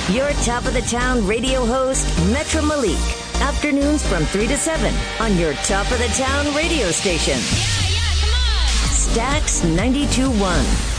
Your top of the town radio host, Metra Malik. Afternoons from 3 to 7 on your top of the town radio station. Yeah, come on. Stax 92.1.